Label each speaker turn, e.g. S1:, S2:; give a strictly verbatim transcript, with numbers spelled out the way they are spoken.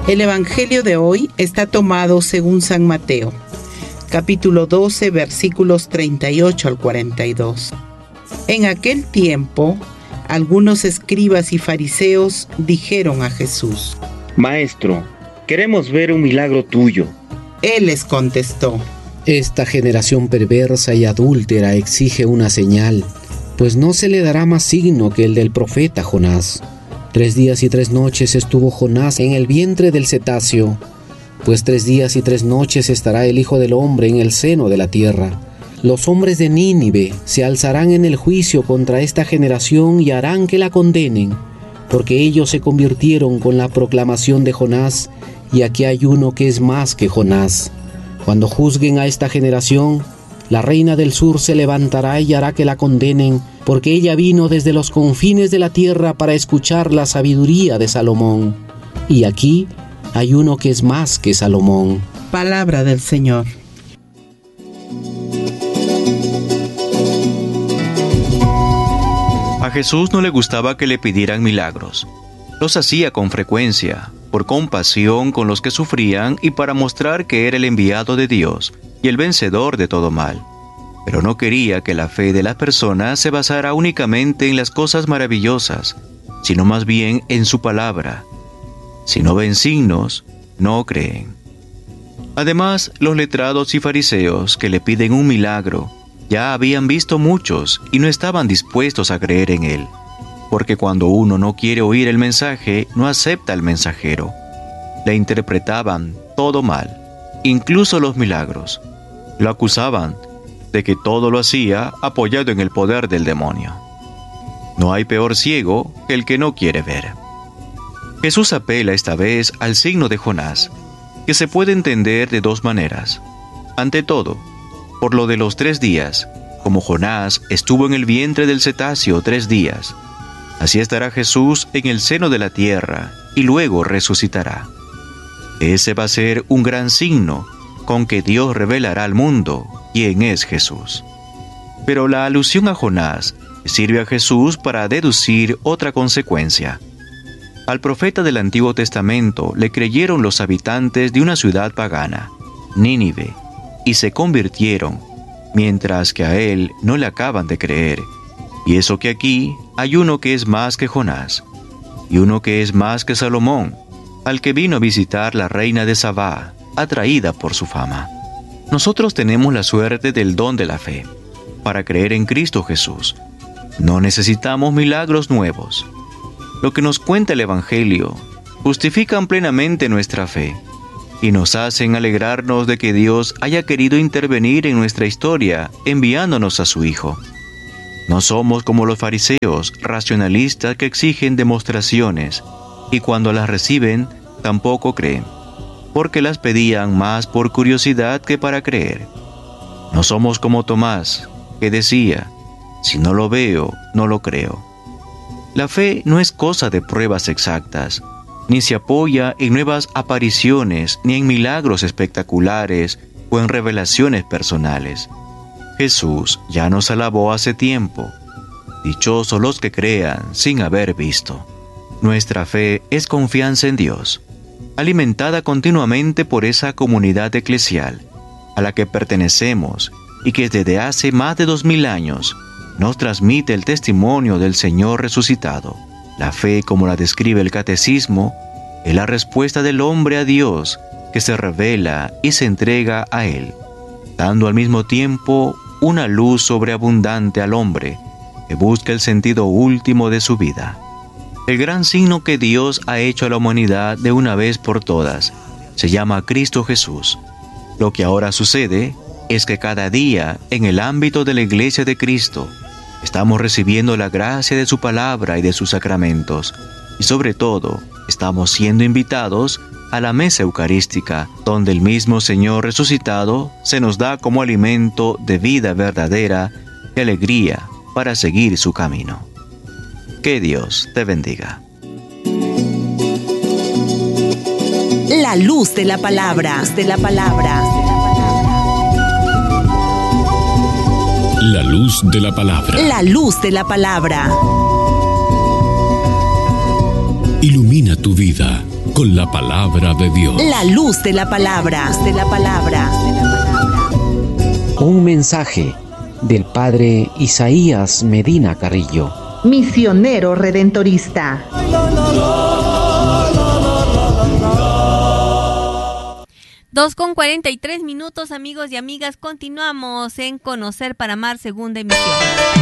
S1: El Evangelio de hoy está tomado según San Mateo, capítulo doce, versículos treinta y ocho al cuarenta y dos. En aquel tiempo, algunos escribas y fariseos dijeron a Jesús:
S2: Maestro, queremos ver un milagro tuyo.
S1: Él les contestó:
S3: Esta generación perversa y adúltera exige una señal, pues no se le dará más signo que el del profeta Jonás. Tres días y tres noches estuvo Jonás en el vientre del cetáceo, pues tres días y tres noches estará el Hijo del Hombre en el seno de la tierra. Los hombres de Nínive se alzarán en el juicio contra esta generación y harán que la condenen, porque ellos se convirtieron con la proclamación de Jonás, y aquí hay uno que es más que Jonás. Cuando juzguen a esta generación, la reina del sur se levantará y hará que la condenen, porque ella vino desde los confines de la tierra para escuchar la sabiduría de Salomón. Y aquí hay uno que es más que Salomón.
S1: Palabra del Señor.
S4: A Jesús no le gustaba que le pidieran milagros. Los hacía con frecuencia, por compasión con los que sufrían y para mostrar que era el enviado de Dios y el vencedor de todo mal. Pero no quería que la fe de las personas se basara únicamente en las cosas maravillosas, sino más bien en su palabra. Si no ven signos, no creen. Además, los letrados y fariseos que le piden un milagro ya habían visto muchos y no estaban dispuestos a creer en él, porque cuando uno no quiere oír el mensaje, no acepta al mensajero. Le interpretaban todo mal, incluso los milagros. Lo acusaban de que todo lo hacía apoyado en el poder del demonio. No hay peor ciego que el que no quiere ver. Jesús apela esta vez al signo de Jonás, que se puede entender de dos maneras. Ante todo, por lo de los tres días, como Jonás estuvo en el vientre del cetáceo tres días, así estará Jesús en el seno de la tierra y luego resucitará. Ese va a ser un gran signo con que Dios revelará al mundo quién es Jesús. Pero la alusión a Jonás sirve a Jesús para deducir otra consecuencia. Al profeta del Antiguo Testamento le creyeron los habitantes de una ciudad pagana, Nínive, y se convirtieron, mientras que a él no le acaban de creer. Y eso que aquí hay uno que es más que Jonás, y uno que es más que Salomón, al que vino a visitar la reina de Sabá, atraída por su fama. Nosotros tenemos la suerte del don de la fe, para creer en Cristo Jesús. No necesitamos milagros nuevos. Lo que nos cuenta el Evangelio justifican plenamente nuestra fe, y nos hacen alegrarnos de que Dios haya querido intervenir en nuestra historia, enviándonos a su Hijo. No somos como los fariseos racionalistas que exigen demostraciones, y cuando las reciben, tampoco creen, porque las pedían más por curiosidad que para creer. No somos como Tomás, que decía: si no lo veo, no lo creo. La fe no es cosa de pruebas exactas, ni se apoya en nuevas apariciones, ni en milagros espectaculares o en revelaciones personales. Jesús ya nos alabó hace tiempo: dichosos los que crean sin haber visto. Nuestra fe es confianza en Dios, alimentada continuamente por esa comunidad eclesial a la que pertenecemos y que desde hace más de dos mil años nos transmite el testimonio del Señor resucitado. La fe, como la describe el Catecismo, es la respuesta del hombre a Dios que se revela y se entrega a Él, dando al mismo tiempo una luz sobreabundante al hombre que busca el sentido último de su vida. El gran signo que Dios ha hecho a la humanidad de una vez por todas se llama Cristo Jesús. Lo que ahora sucede es que cada día, en el ámbito de la Iglesia de Cristo, estamos recibiendo la gracia de su palabra y de sus sacramentos, y sobre todo, estamos siendo invitados a la mesa eucarística, donde el mismo Señor resucitado se nos da como alimento de vida verdadera y alegría para seguir su camino. Que Dios te bendiga.
S5: La luz de la palabra, de la palabra.
S6: La luz de la palabra.
S5: La luz de la palabra.
S6: Ilumina tu vida con la palabra de Dios.
S5: La luz de la palabra. De la palabra.
S3: Un mensaje del padre Isaías Medina Carrillo,
S7: misionero redentorista.
S8: Dos con cuarenta y tres minutos, amigos y amigas. Continuamos en Conocer para Amar, segunda emisión.